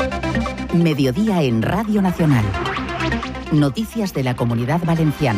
Mediodía en Radio Nacional. Noticias de la Comunidad Valenciana.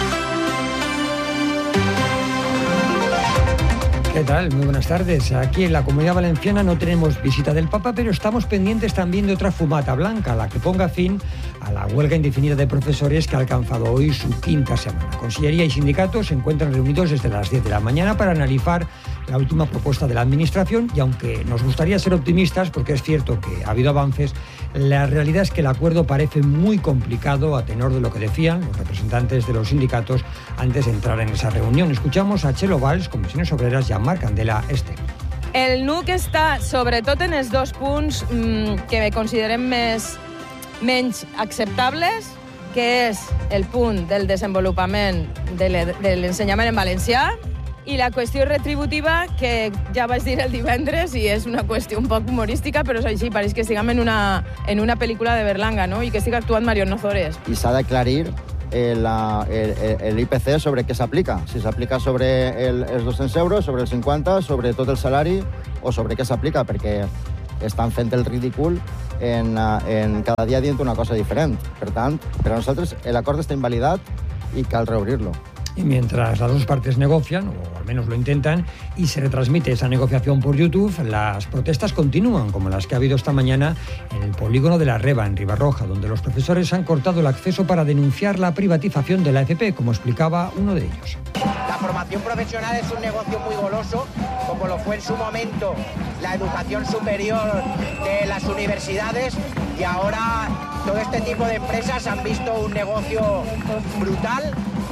¿Qué tal? Muy buenas tardes. Aquí en la Comunidad Valenciana no tenemos visita del Papa, pero estamos pendientes también de otra fumata blanca, la que ponga fin a la huelga indefinida de profesores que ha alcanzado hoy su quinta semana. Consellería y sindicatos se encuentran reunidos desde las 10 de la mañana para analizar la última propuesta de la Administración y aunque nos gustaría ser optimistas, porque es cierto que ha habido avances, la realidad es que el acuerdo parece muy complicado a tenor de lo que decían los representantes de los sindicatos antes de entrar en esa reunión. Escuchamos a Txelo Valls, Comissiones Obreres, i a Marc Candela Este. El NUC està sobretot en els dos punts que considerem menys acceptables, que és el punt del desenvolupament de l'ensenyament en valencià i la qüestió retributiva, que ja vaig dir el divendres i és una qüestió un poc humorística, però és així, pareix que estiguem en una pel·lícula de Berlanga, no? I que estigui actuant Marion Ozores. I s'ha d'aclarir el IPC sobre què s'aplica. Si s'aplica sobre els 200 euros, sobre els 50, sobre tot el salari o sobre què s'aplica, perquè estan fent el ridícul en cada dia dient una cosa diferent. Per tant, per a nosaltres l'acord està invalidat i cal reobrir-lo. Y mientras las dos partes negocian, o al menos lo intentan, y se retransmite esa negociación por YouTube, las protestas continúan, como las que ha habido esta mañana en el polígono de la Reba, en Ribarroja, donde los profesores han cortado el acceso para denunciar la privatización de la FP, como explicaba uno de ellos. La formación profesional es un negocio muy goloso, como lo fue en su momento la educación superior de las universidades, y ahora todo este tipo de empresas han visto un negocio brutal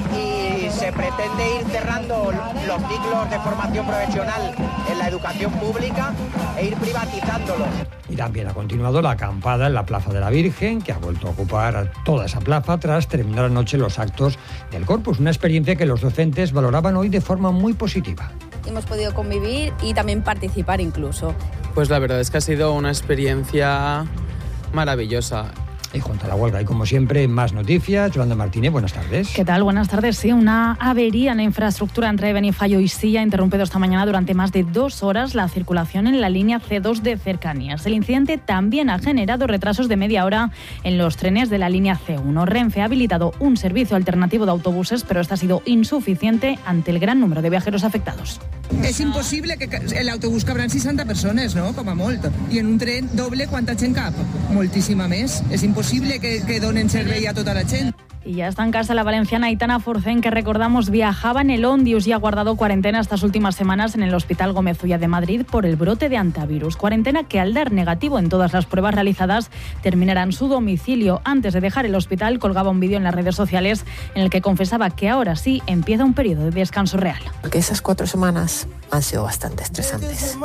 y se pretende ir cerrando los ciclos de formación profesional en la educación pública e ir privatizándolos. Y también ha continuado la acampada en la Plaza de la Virgen, que ha vuelto a ocupar toda esa plaza tras terminar anoche los actos del Corpus, una experiencia que los docentes valoraban hoy de forma muy positiva. Hemos podido convivir y también participar incluso. Pues la verdad es que ha sido una experiencia maravillosa. Y junto a la huelga, y como siempre, más noticias. Yolanda Martínez, buenas tardes. ¿Qué tal? Buenas tardes. Sí, una avería en la infraestructura entre Benifallo y Silla ha interrumpido esta mañana durante más de 2 horas la circulación en la línea C2 de cercanías. El incidente también ha generado retrasos de media hora en los trenes de la línea C1. Renfe ha habilitado un servicio alternativo de autobuses, pero este ha sido insuficiente ante el gran número de viajeros afectados. És impossible que el autobús cabran 60 persones, no? Com a molt. I en un tren doble, quanta gent cap? Moltíssima més. És impossible que donen servei a tota la gent. Y ya está en casa la valenciana Aitana Forcén, que recordamos viajaba en el Ondius y ha guardado cuarentena estas últimas semanas en el Hospital Gómez Ulla de Madrid por el brote de antivirus. Cuarentena que al dar negativo en todas las pruebas realizadas terminará en su domicilio. Antes de dejar el hospital colgaba un vídeo en las redes sociales en el que confesaba que ahora sí empieza un periodo de descanso real. Porque esas 4 semanas han sido bastante estresantes.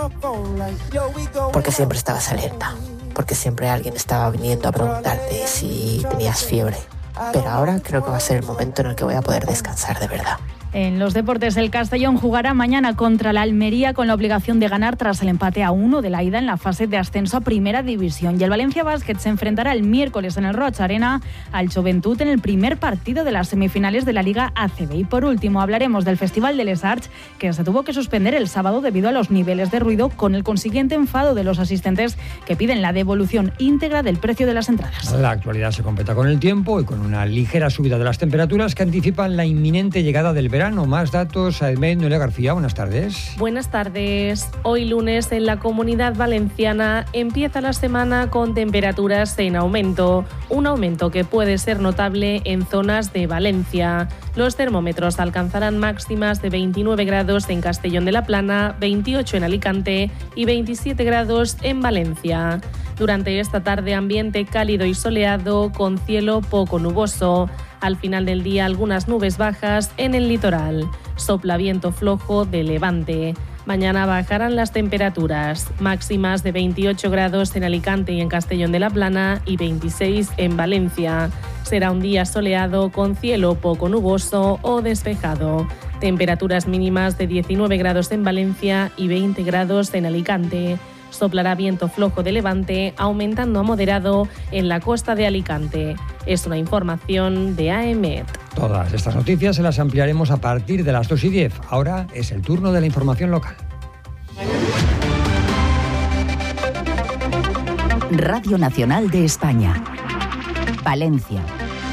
Porque siempre estabas alerta. Porque siempre alguien estaba viniendo a preguntarte si tenías fiebre. Pero ahora creo que va a ser el momento en el que voy a poder descansar de verdad. En los deportes, el Castellón jugará mañana contra la Almería con la obligación de ganar tras el empate a 1 de la ida en la fase de ascenso a Primera División. Y el Valencia Basket se enfrentará el miércoles en el Roig Arena al Joventut en el primer partido de las semifinales de la Liga ACB. Y por último hablaremos del Festival de Les Arts, que se tuvo que suspender el sábado debido a los niveles de ruido, con el consiguiente enfado de los asistentes que piden la devolución íntegra del precio de las entradas. La actualidad se completa con el tiempo y con una ligera subida de las temperaturas que anticipan la inminente llegada del verano. Más datos, Aedmed Noelia García, buenas tardes. Buenas tardes. Hoy lunes en la Comunidad Valenciana empieza la semana con temperaturas en aumento. Un aumento que puede ser notable en zonas de Valencia. Los termómetros alcanzarán máximas de 29 grados en Castellón de la Plana, 28 en Alicante y 27 grados en Valencia. Durante esta tarde ambiente cálido y soleado con cielo poco nuboso. Al final del día algunas nubes bajas en el litoral. Sopla viento flojo de levante. Mañana bajarán las temperaturas, máximas de 28 grados en Alicante y en Castellón de la Plana y 26 en Valencia. Será un día soleado con cielo poco nuboso o despejado. Temperaturas mínimas de 19 grados en Valencia y 20 grados en Alicante. Soplará viento flojo de levante, aumentando a moderado en la costa de Alicante. Es una información de AEMET. Todas estas noticias se las ampliaremos a partir de las 2:10. Ahora es el turno de la información local. Radio Nacional de España. Valencia.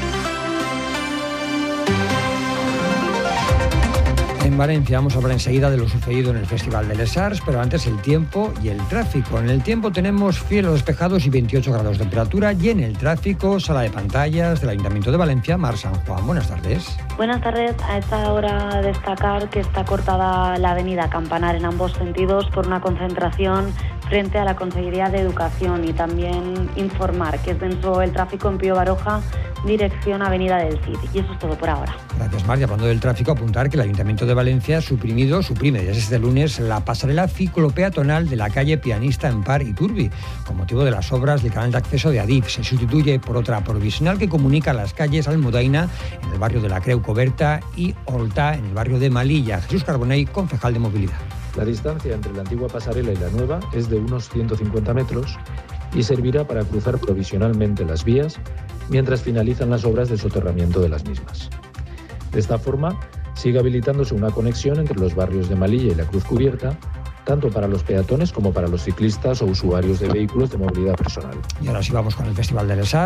En Valencia vamos a hablar enseguida de lo sucedido en el Festival de Les Arts, pero antes el tiempo y el tráfico. En el tiempo tenemos cielos despejados y 28 grados de temperatura, y en el tráfico, sala de pantallas del Ayuntamiento de Valencia, Mar San Juan. Buenas tardes. Buenas tardes. A esta hora destacar que está cortada la avenida Campanar en ambos sentidos por una concentración frente a la Consejería de Educación, y también informar que es denso el tráfico en Pío Baroja, dirección Avenida del Cid. Y eso es todo por ahora. Gracias, Mar. Y hablando del tráfico, apuntar que el Ayuntamiento de Valencia suprime desde este lunes la pasarela ciclopeatonal de la calle Pianista en Par y Turbi, con motivo de las obras del canal de acceso de Adif. Se sustituye por otra provisional que comunica las calles Almudaina, en el barrio de la Creu Coberta, y Oltá, en el barrio de Malilla. Jesús Carbonell, concejal de Movilidad. La distancia entre la antigua pasarela y la nueva es de unos 150 metros y servirá para cruzar provisionalmente las vías mientras finalizan las obras de soterramiento de las mismas. De esta forma, sigue habilitándose una conexión entre los barrios de Malilla y la Cruz Cubierta, tanto para los peatones como para los ciclistas o usuarios de vehículos de movilidad personal. Y ahora sí vamos con el Festival de Les Arts.